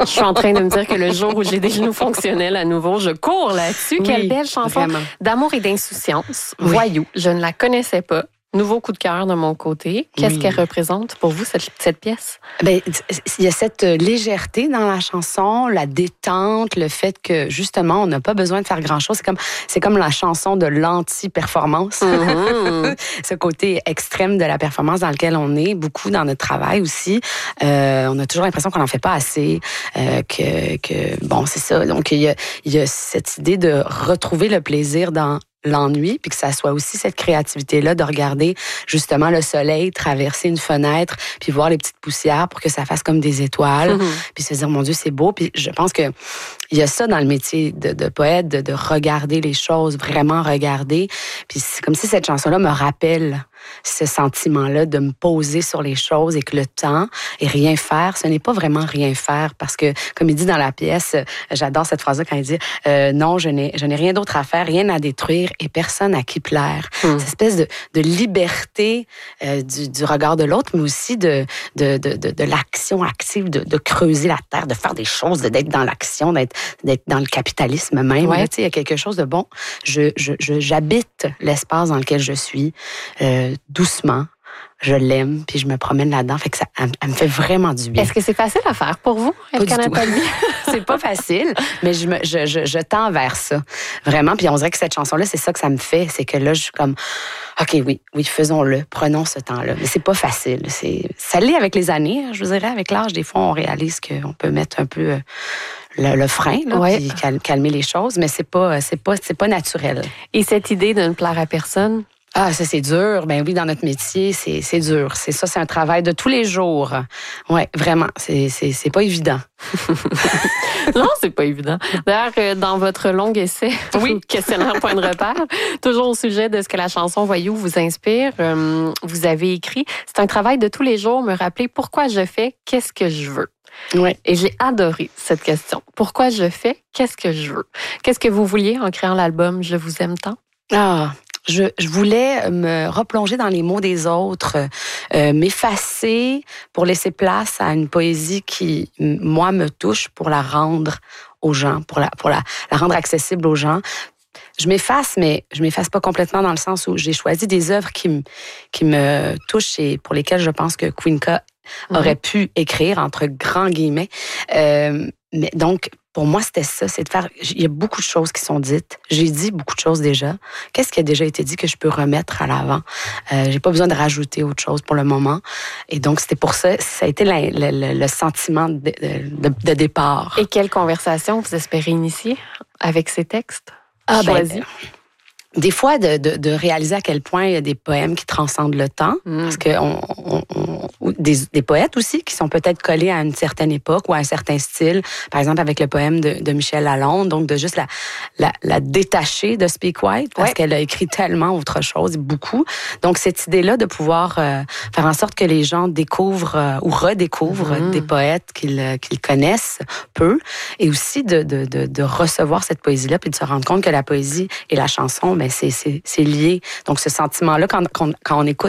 Je suis en train de me dire que le jour où j'ai des genoux fonctionnels à nouveau, je cours là-dessus. Oui, quelle belle chanson vraiment. d'amour et d'insouciance. Oui. Voyou, je ne la connaissais pas. Nouveau coup de cœur de mon côté. Qu'est-ce Oui. qu'elle représente pour vous, cette pièce? Ben, il y a cette légèreté dans la chanson, la détente, le fait que, justement, on n'a pas besoin de faire grand-chose. C'est comme la chanson de l'anti-performance. Mm-hmm. Ce côté extrême de la performance dans lequel on est, beaucoup dans notre travail aussi. On a toujours l'impression qu'on n'en fait pas assez, bon, c'est ça. Donc, il y a cette idée de retrouver le plaisir dans l'ennui, puis que ça soit aussi cette créativité-là de regarder justement le soleil traverser une fenêtre, puis voir les petites poussières pour que ça fasse comme des étoiles, puis se dire, mon Dieu, c'est beau. Puis je pense que il y a ça dans le métier de poète, de regarder les choses, vraiment regarder. Puis c'est comme si cette chanson-là me rappelle ce sentiment-là de me poser sur les choses et que le temps et rien faire, ce n'est pas vraiment rien faire parce que, comme il dit dans la pièce, j'adore cette phrase-là quand il dit non, je n'ai rien d'autre à faire, rien à détruire et personne à qui plaire. Cette espèce de liberté du regard de l'autre, mais aussi de l'action active, de creuser la terre, de faire des choses, d'être dans l'action, d'être dans le capitalisme même. Ouais. Là, il y a quelque chose de bon. J'habite l'espace dans lequel je suis. Doucement, je l'aime, puis je me promène là-dedans. Fait que elle me fait vraiment du bien. Est-ce que c'est facile à faire pour vous, Pas du tout. Nathalie? C'est pas facile, mais je tends vers ça. Vraiment, puis on dirait que cette chanson-là, c'est ça que ça me fait. C'est que là, je suis comme, OK, oui, faisons-le, prenons ce temps-là. Mais c'est pas facile. Ça l'est avec les années, je vous dirais. Avec l'âge, des fois, on réalise qu'on peut mettre un peu le frein, là, Ouais. puis calmer les choses, mais c'est pas naturel. Et cette idée de ne plaire à personne? Ah, ça, c'est dur. Ben oui, dans notre métier, c'est dur. C'est un travail de tous les jours. Ouais, vraiment. C'est pas évident. Non, c'est pas évident. D'ailleurs, dans votre long essai, questionnaire point de repère, toujours au sujet de ce que la chanson Voyou vous inspire, vous avez écrit « C'est un travail de tous les jours, me rappeler pourquoi je fais, qu'est-ce que je veux ». Ouais. Et j'ai adoré cette question. Pourquoi je fais, qu'est-ce que je veux? Qu'est-ce que vous vouliez en créant l'album « Je vous aime tant ». Ah, je voulais me replonger dans les mots des autres, m'effacer pour laisser place à une poésie qui, moi, me touche pour la rendre aux gens, pour la rendre accessible aux gens. Je m'efface, mais je m'efface pas complètement dans le sens où j'ai choisi des œuvres qui me touchent et pour lesquelles je pense que Queenka aurait pu écrire, entre grands guillemets. Mais donc, pour moi, c'était ça, c'est de faire... Il y a beaucoup de choses qui sont dites. J'ai dit beaucoup de choses déjà. Qu'est-ce qui a déjà été dit que je peux remettre à l'avant? J'ai pas besoin de rajouter autre chose pour le moment. Et donc, c'était pour ça, ça a été le sentiment de départ. Et quelle conversation vous espérez initier avec ces textes choisis? Des fois, de réaliser à quel point il y a des poèmes qui transcendent le temps, parce que des poètes aussi qui sont peut-être collés à une certaine époque ou à un certain style. Par exemple, avec le poème de Michel Lalonde, donc de juste la détacher de Speak White, parce qu'elle a écrit tellement autre chose, beaucoup. Donc, cette idée-là de pouvoir faire en sorte que les gens découvrent ou redécouvrent des poètes qu'ils connaissent peu, et aussi de recevoir cette poésie-là, puis de se rendre compte que la poésie et la chanson, ben c'est lié. Donc, ce sentiment-là, quand on écoute